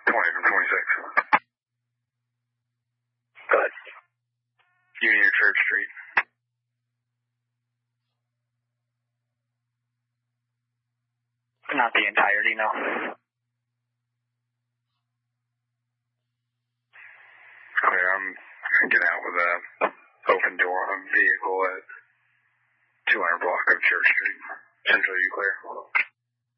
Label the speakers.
Speaker 1: 20 from 26.
Speaker 2: Good.
Speaker 1: Union Church Street.
Speaker 2: Not the entirety, no.
Speaker 1: Clear, I'm going to get out with a open door on a vehicle at 200 block of Church Street. Central, you clear?